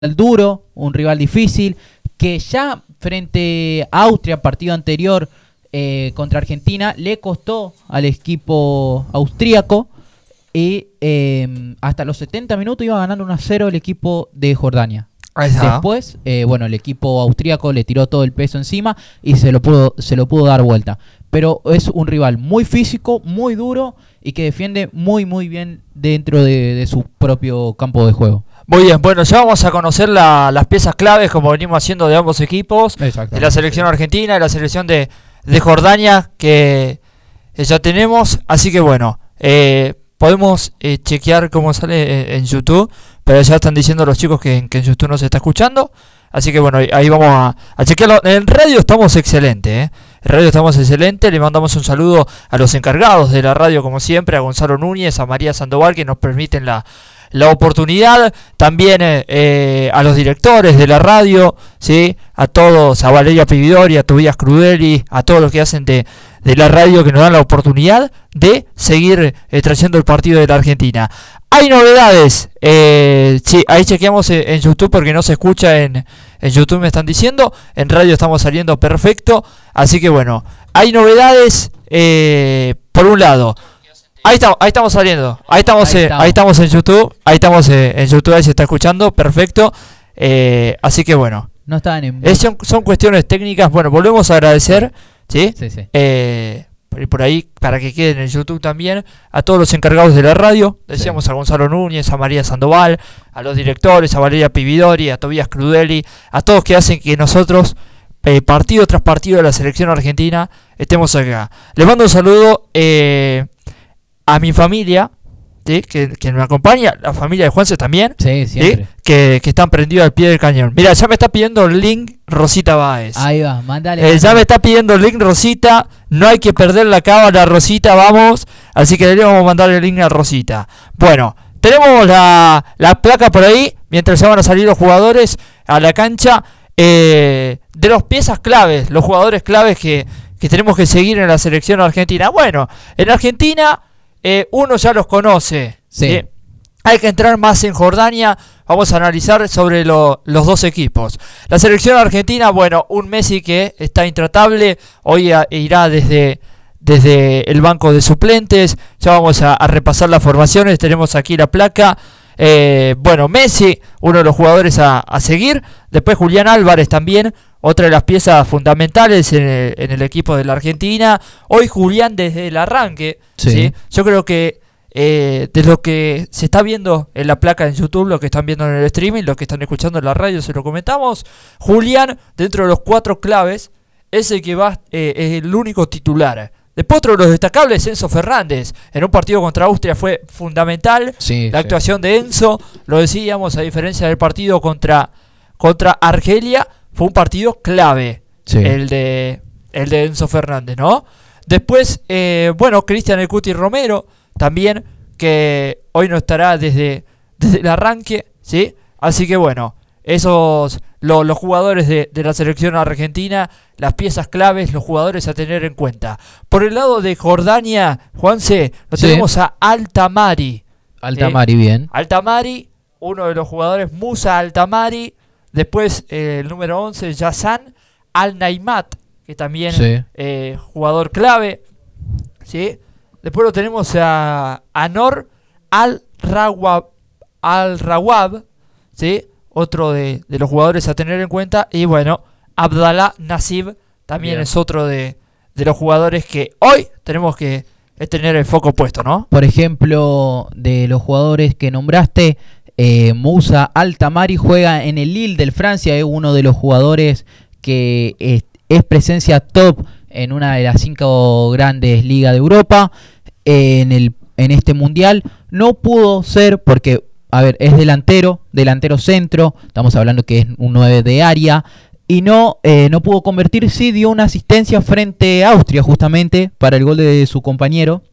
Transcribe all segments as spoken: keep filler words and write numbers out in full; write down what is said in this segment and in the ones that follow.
duro, un rival difícil, que ya frente a Austria, partido anterior eh, contra Argentina, le costó al equipo austríaco y eh, hasta los setenta minutos iba ganando uno a cero el equipo de Jordania. Después, eh, bueno, el equipo austríaco le tiró todo el peso encima y se lo pudo, se lo pudo dar vuelta. Pero es un rival muy físico, muy duro y que defiende muy, muy bien dentro de, de su propio campo de juego. Muy bien, bueno, ya vamos a conocer la, las piezas claves como venimos haciendo de ambos equipos, de la selección argentina y la selección de, de Jordania que ya tenemos. Así que bueno, eh, podemos eh, chequear cómo sale en, en YouTube, pero ya están diciendo los chicos que, que en YouTube no se está escuchando. Así que bueno, ahí vamos a, a chequearlo. En radio estamos excelentes, ¿eh? En radio estamos excelentes. Le mandamos un saludo a los encargados de la radio, como siempre, a Gonzalo Núñez, a María Sandoval, que nos permiten la, la oportunidad. También eh, a los directores de la radio, ¿sí? A todos, a Valeria Pividori, a Tobías Crudeli, a todos los que hacen de, de la radio, que nos dan la oportunidad de seguir eh, trayendo el partido de la Argentina. Hay novedades, eh, sí, ahí chequeamos en, en YouTube porque no se escucha en, en YouTube, me están diciendo, en radio estamos saliendo perfecto, así que bueno, hay novedades, eh, por un lado, ahí, está, ahí estamos saliendo, ahí estamos, ahí, eh, estamos. ahí estamos en YouTube, ahí estamos eh, en YouTube, ahí se está escuchando, perfecto, eh, así que bueno, no estaban en... eh, son, son cuestiones técnicas, bueno, volvemos a agradecer, ¿sí? Sí, sí. Eh, por ahí, para que queden en YouTube también, a todos los encargados de la radio, decíamos sí. A Gonzalo Núñez, a María Sandoval, a los directores, a Valeria Pividori, a Tobías Crudeli, a todos que hacen que nosotros, eh, partido tras partido de la selección argentina, estemos acá. Les mando un saludo eh, a mi familia, ¿sí? que, que me acompaña, la familia de Juanse también, sí, siempre. ¿sí? que, que están prendidos al pie del cañón. Mira, ya me está pidiendo el link Rosita Báez. Ahí va, mándale. Eh, ya me está pidiendo el link Rosita, no hay que perder la cámara Rosita, vamos. Así que le vamos a mandar el link a Rosita. Bueno, tenemos la, la placa por ahí, mientras se van a salir los jugadores a la cancha, eh, de los piezas claves, los jugadores claves que, que tenemos que seguir en la selección argentina. Bueno, en Argentina eh, uno ya los conoce, sí. ¿sí? Hay que entrar más en Jordania. Vamos a analizar sobre lo, los dos equipos. La selección argentina, bueno, un Messi que está intratable. Hoy a, irá desde, desde el banco de suplentes. Ya vamos a, a repasar las formaciones. Tenemos aquí la placa. Eh, bueno, Messi, uno de los jugadores a, a seguir. Después Julián Álvarez también, otra de las piezas fundamentales en el, en el equipo de la Argentina. Hoy Julián desde el arranque. Sí. ¿sí? Yo creo que Eh, de lo que se está viendo en la placa en YouTube, lo que están viendo en el streaming, lo que están escuchando en la radio, se lo comentamos. Julián, dentro de los cuatro claves, es el que va, eh, es el único titular. Después otro de los destacables, Enzo Fernández. En un partido contra Austria fue fundamental sí, la sí. actuación de Enzo. Lo decíamos, a diferencia del partido contra, contra Argelia, fue un partido clave, sí. el de el de Enzo Fernández, ¿no? Después, eh, bueno, Cristian El Cuti Romero también, que hoy no estará desde, desde el arranque, ¿sí? Así que bueno, esos lo, los jugadores de, de la selección argentina, las piezas claves, los jugadores a tener en cuenta. Por el lado de Jordania, Juanse, lo sí. tenemos a Altamari. Altamari, ¿sí? bien. Altamari, uno de los jugadores, Musa Altamari. Después eh, el número once, Yassan Al-Naimat, que también sí. eh, jugador clave, ¿sí? Después lo tenemos a Anor Al-Rawab, Al-Rawab, ¿sí? Otro de, de los jugadores a tener en cuenta. Y bueno, Abdallah Nasib también Bien. Es otro de, de los jugadores que hoy tenemos que tener el foco puesto, ¿no? Por ejemplo, de los jugadores que nombraste, eh, Moussa Altamari juega en el Lille del Francia, es uno de los jugadores que es, es presencia top en una de las cinco grandes ligas de Europa, eh, en el en este mundial. No pudo ser porque, a ver, es delantero, delantero centro, estamos hablando que es un nueve de área, y no eh, no pudo convertir, sí dio una asistencia frente a Austria justamente para el gol de su compañero,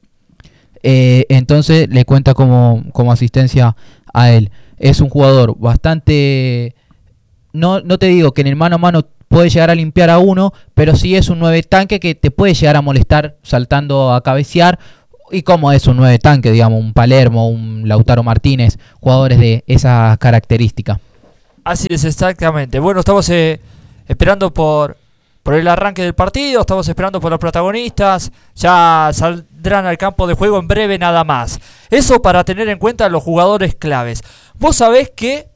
eh, entonces le cuenta como, como asistencia a él. Es un jugador bastante, no, no te digo que en el mano a mano puede llegar a limpiar a uno, pero sí es un nueve tanque que te puede llegar a molestar saltando a cabecear. Y como es un nueve tanque, digamos, un Palermo, un Lautaro Martínez, jugadores de esa característica. Así es, exactamente. Bueno, estamos eh, esperando por, por el arranque del partido, estamos esperando por los protagonistas, ya saldrán al campo de juego en breve nada más. Eso para tener en cuenta los jugadores claves. Vos sabés que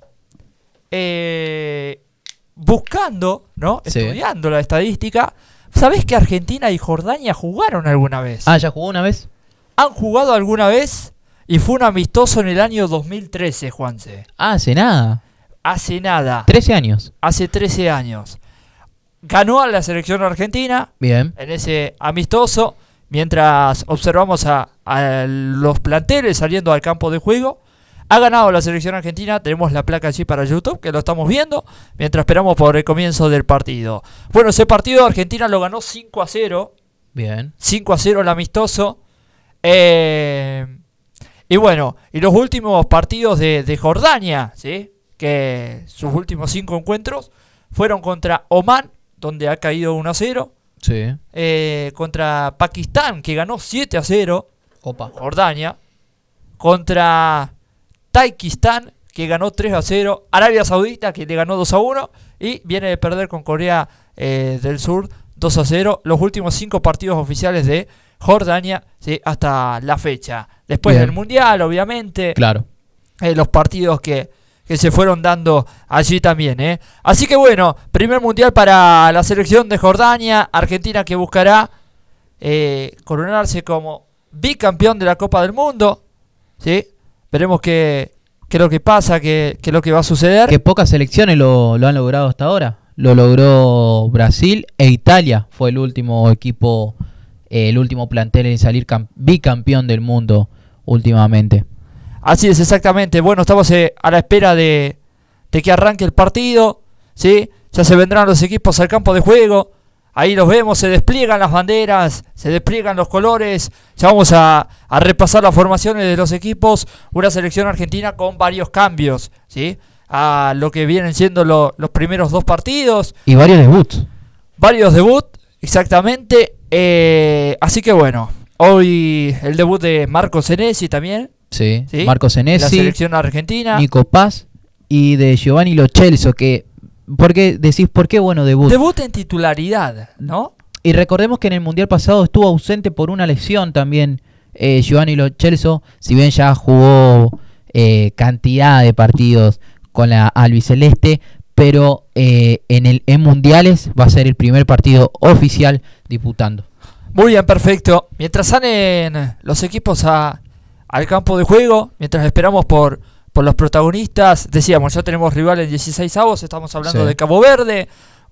eh, buscando, ¿no? Sí. Estudiando la estadística, ¿sabés que Argentina y Jordania jugaron alguna vez? Ah, ¿ya jugó una vez? Han jugado alguna vez y fue un amistoso en el año dos mil trece, Juanse. Ah, hace nada. Hace nada. trece años. Hace trece años. Ganó a la selección argentina. Bien. En ese amistoso, mientras observamos a, a los planteles saliendo al campo de juego. Ha ganado la selección argentina. Tenemos la placa allí para YouTube, que lo estamos viendo, mientras esperamos por el comienzo del partido. Bueno, ese partido Argentina lo ganó cinco a cero. Bien. cinco a cero el amistoso. Eh, y bueno, y los últimos partidos de, de Jordania, ¿sí? Que sus últimos cinco encuentros fueron contra Omán, donde ha caído uno a cero. Sí. Eh, contra Pakistán, que ganó siete a cero. Opa. Jordania. Contra Tayikistán, que ganó tres a cero. Arabia Saudita, que le ganó dos a uno. Y viene de perder con Corea eh, del Sur dos a cero. Los últimos cinco partidos oficiales de Jordania, ¿sí? Hasta la fecha. Después Bien. del Mundial, obviamente. Claro. Eh, los partidos que... que se fueron dando allí también, ¿eh? Así que bueno, primer mundial para la selección de Jordania. Argentina que buscará eh, coronarse como bicampeón de la Copa del Mundo, ¿sí? Veremos qué, qué es lo que pasa, qué, qué es lo que va a suceder. Que pocas selecciones lo, lo han logrado hasta ahora. Lo logró Brasil e Italia. Fue el último equipo, eh, el último plantel en salir cam- bicampeón del mundo últimamente. Así es, exactamente. Bueno, estamos eh, a la espera de, de que arranque el partido, ¿sí? Ya se vendrán los equipos al campo de juego. Ahí los vemos, se despliegan las banderas, se despliegan los colores. Ya vamos a, a repasar las formaciones de los equipos. Una selección argentina con varios cambios, ¿sí? A lo que vienen siendo lo, los primeros dos partidos. Y varios debuts. Varios debuts, exactamente. Eh, así que bueno, hoy el debut de Marco Senesi también. Sí, ¿sí? Marco Senesi, la selección argentina, Nico Paz y de Giovanni Lo Celso, que ¿por qué decís por qué? Bueno, debut. Debut en titularidad, ¿no? Y recordemos que en el Mundial pasado estuvo ausente por una lesión también eh, Giovanni Lo Celso, si bien ya jugó eh, cantidad de partidos con la albiceleste, pero eh, en el en mundiales va a ser el primer partido oficial disputando. Muy bien, perfecto. Mientras salen los equipos a al campo de juego, mientras esperamos por, por los protagonistas, decíamos, ya tenemos rival en dieciséis avos, estamos hablando sí. de Cabo Verde,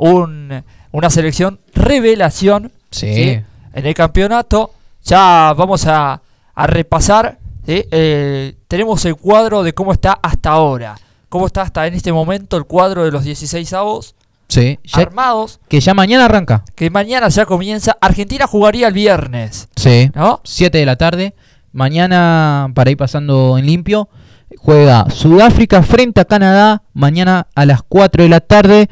un, una selección revelación sí. ¿sí? en el campeonato. Ya vamos a, a repasar, ¿sí? eh, tenemos el cuadro de cómo está hasta ahora, cómo está hasta en este momento el cuadro de los dieciséis avos sí, ya, armados. Que ya mañana arranca. Que mañana ya comienza. Argentina jugaría el viernes. Sí, ¿no? siete de la tarde. Mañana, para ir pasando en limpio, juega Sudáfrica frente a Canadá, mañana a las cuatro de la tarde.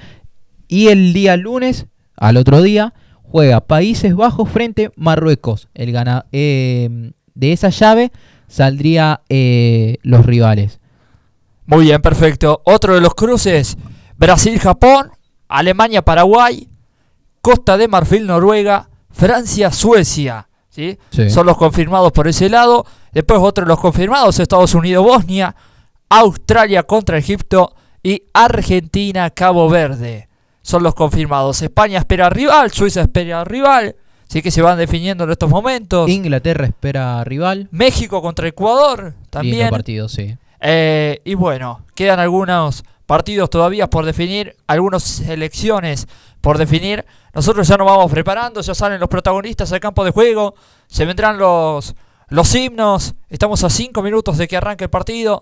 Y el día lunes, al otro día, juega Países Bajos frente a Marruecos. El gana, eh, de esa llave saldría eh, los rivales. Muy bien, perfecto. Otro de los cruces, Brasil-Japón, Alemania-Paraguay, Costa de Marfil-Noruega, Francia-Suecia. ¿Sí? Sí. Son los confirmados por ese lado. Después otros de los confirmados, Estados Unidos-Bosnia, Australia contra Egipto y Argentina-Cabo Verde. Son los confirmados. España espera rival, Suiza espera rival. Sí que se van definiendo en estos momentos. Inglaterra espera rival. México contra Ecuador también. Lindo partido, sí. Eh, y bueno, quedan algunos partidos todavía por definir, algunas selecciones por definir. Nosotros ya nos vamos preparando, ya salen los protagonistas al campo de juego, se vendrán los, los himnos, estamos a cinco minutos de que arranque el partido,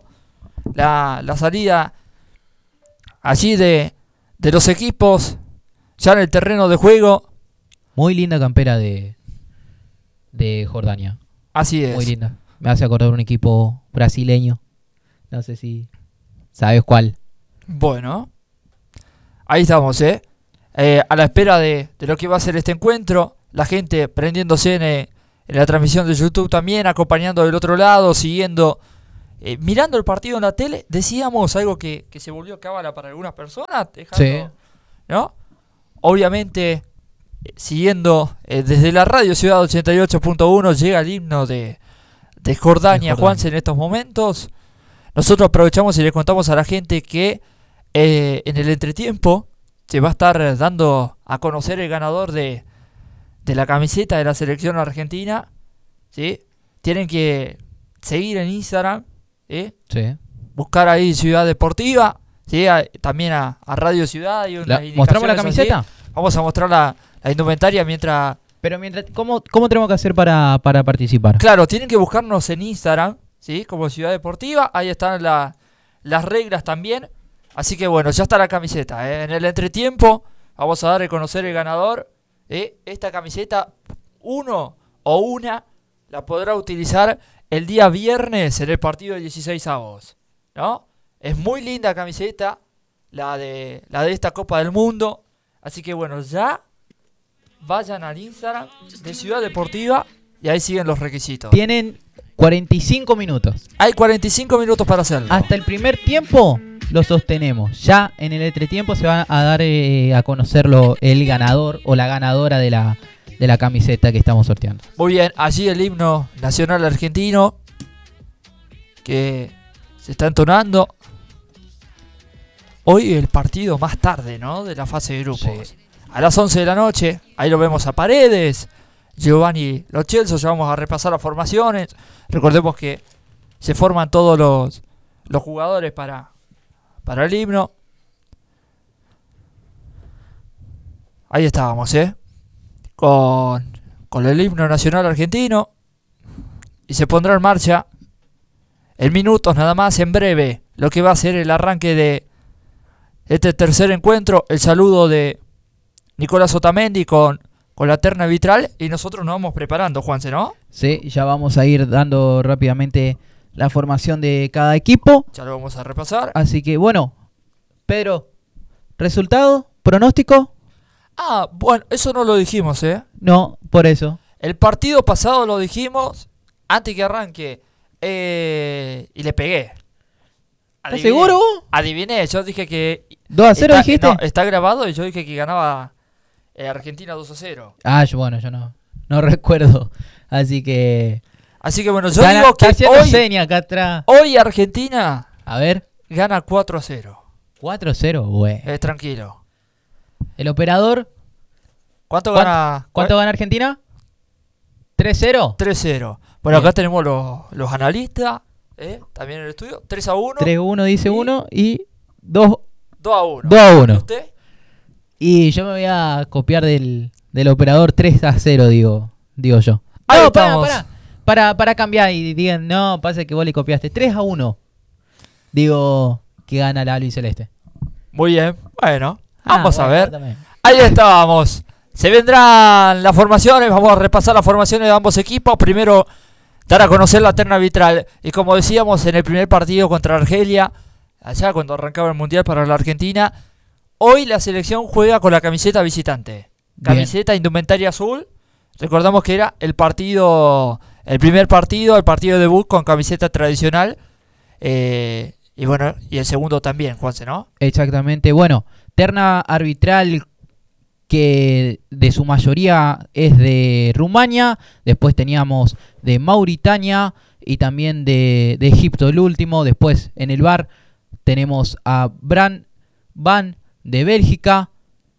la, la salida allí de, de los equipos, ya en el terreno de juego. Muy linda campera de, de Jordania. Así es. Muy linda, me hace acordar un equipo brasileño, no sé si sabes cuál. Bueno, ahí estamos, ¿eh? Eh, a la espera de, de lo que va a ser este encuentro, la gente prendiéndose en, eh, en la transmisión de YouTube también, acompañando del otro lado, siguiendo eh, mirando el partido en la tele, decíamos algo que, que se volvió cábala para algunas personas, dejando, sí. ¿no? Obviamente, eh, siguiendo eh, desde la radio Ciudad ochenta y ocho punto uno, llega el himno de, de Jordania, de Juanse, en estos momentos. Nosotros aprovechamos y le contamos a la gente que eh, en el entretiempo se va a estar dando a conocer el ganador de, de la camiseta de la selección argentina, ¿sí? Tienen que seguir en Instagram, ¿sí? Sí. Buscar ahí Ciudad Deportiva, ¿sí? A, también a, a Radio Ciudad. Y la, ¿Mostramos la camiseta? Así. Vamos a mostrar la, la indumentaria mientras... Pero mientras, ¿cómo, cómo tenemos que hacer para, para participar? Claro, tienen que buscarnos en Instagram, ¿sí? Como Ciudad Deportiva. Ahí están la, las reglas también. Así que bueno, ya está la camiseta, ¿eh? En el entretiempo vamos a dar a conocer el ganador. ¿eh? Esta camiseta, uno o una, la podrá utilizar el día viernes en el partido de dieciséis avos, ¿no? Es muy linda camiseta, la de, la de esta Copa del Mundo. Así que bueno, ya vayan al Instagram de Ciudad Deportiva y ahí siguen los requisitos. Tienen cuarenta y cinco minutos. Hay cuarenta y cinco minutos para hacerlo. Hasta el primer tiempo lo sostenemos. Ya en el entretiempo se va a dar eh, a conocerlo el ganador o la ganadora de la, de la camiseta que estamos sorteando. Muy bien, allí el himno nacional argentino que se está entonando. Hoy el partido más tarde, ¿no? De la fase de grupos. Sí. A las once de la noche, ahí lo vemos a Paredes, Giovanni Lo Celso, ya vamos a repasar las formaciones. Recordemos que se forman todos los, los jugadores para, para el himno. Ahí estábamos, ¿eh? Con, con el himno nacional argentino. Y se pondrá en marcha en minutos nada más, en breve, lo que va a ser el arranque de este tercer encuentro. El saludo de Nicolás Otamendi con, con la terna arbitral. Y nosotros nos vamos preparando, Juanse, ¿no? Sí, ya vamos a ir dando rápidamente la formación de cada equipo. Ya lo vamos a repasar. Así que bueno, Pedro, ¿resultado? ¿Pronóstico? Ah, bueno, eso no lo dijimos, ¿eh? No, por eso. El partido pasado lo dijimos antes que arranque. Eh, y le pegué. ¿Estás seguro? Adiviné, yo dije que... ¿dos a cero está, dijiste? No, está grabado y yo dije que ganaba eh, Argentina dos a cero. Ah, yo, bueno, yo no, no recuerdo. Así que... Así que bueno, yo Gana, digo que hoy, seña acá atrás. hoy Argentina... A ver. Gana cuatro a cero. cuatro a cero, güey. Eh, tranquilo. ¿El operador? ¿Cuánto, ¿Cuánto gana? ¿Cuánto gana Argentina? ¿tres cero? tres cero. Bueno, acá tenemos los, los analistas, ¿eh? También en el estudio. tres a uno. tres a uno dice uno y dos a uno. dos a uno. ¿Y usted? Y yo me voy a copiar del, del operador tres a cero, digo, digo yo. Ahí no, estamos. para, para, para, para cambiar y digan, no, pasa que vos le copiaste. tres a uno. Digo que gana la albiceleste. Muy bien, bueno, Ah, vamos bueno, a ver. también. Ahí estábamos. Se vendrán las formaciones, vamos a repasar las formaciones de ambos equipos. Primero, dar a conocer la terna arbitral. Y como decíamos en el primer partido contra Argelia, allá cuando arrancaba el Mundial para la Argentina, hoy la selección juega con la camiseta visitante. Camiseta Bien. Indumentaria azul. Recordamos que era el partido, el primer partido, el partido de debut con camiseta tradicional. Eh, y bueno, y el segundo también, Juanse, ¿no? Exactamente. Bueno, terna arbitral que de su mayoría es de Rumania, después teníamos de Mauritania y también de, de Egipto el último. Después en el V A R tenemos a Bran Van de Bélgica,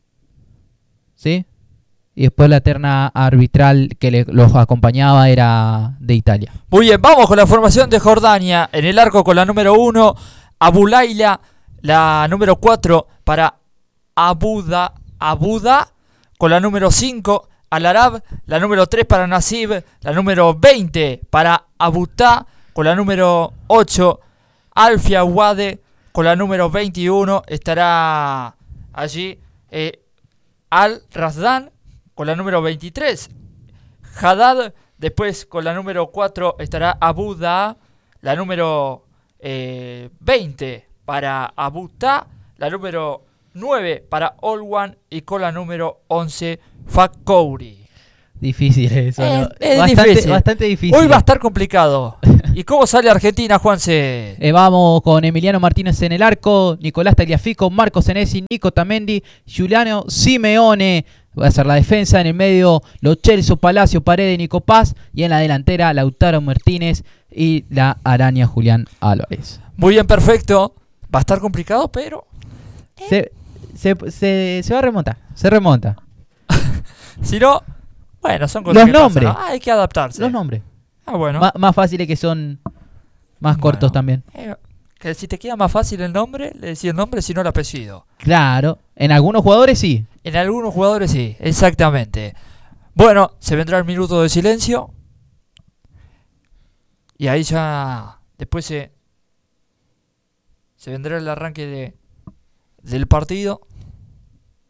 ¿sí? Y después la terna arbitral que le, los acompañaba era de Italia. Muy bien, vamos con la formación de Jordania. En el arco con la número uno, Abulaila, la número cuatro para Abuda, Abuda, con la número cinco, Al-Arab, la número tres para Nasib, la número veinte para Abutá, con la número ocho, Alfia Wade, con la número veintiuno, estará allí eh, Al-Razdan, con la número veintitrés, Haddad, después con la número cuatro estará Abuda, la número eh, veinte para Abutá, la número nueve para Olwan y con la número once Fakouri. Difícil eso, eh, ¿no? Es bastante difícil. Bastante difícil. Hoy va a estar complicado. ¿Y cómo sale Argentina, Juanse? Eh, vamos con Emiliano Martínez en el arco, Nicolás Tagliafico, Marcos Senesi, Nico Tamendi, Giuliano Simeone. Va a ser la defensa, en el medio Lo Celso, Palacio, Paredes, Nico Paz. Y en la delantera Lautaro Martínez y la araña Julián Álvarez. Muy bien, perfecto. Va a estar complicado, pero... Se, se, se, se va a remontar, se remonta. Si no, bueno, son cosas Los que nombres. pasan, ¿no? Ah, hay que adaptarse. Los nombres. Ah, bueno. M- más fáciles que son más Bueno, cortos también. Eh, que si te queda más fácil el nombre, le decís el nombre, si no el apellido. Claro, en algunos jugadores sí. En algunos jugadores sí, exactamente. Bueno, se vendrá el minuto de silencio. Y ahí ya, después se, se vendrá el arranque de, del partido.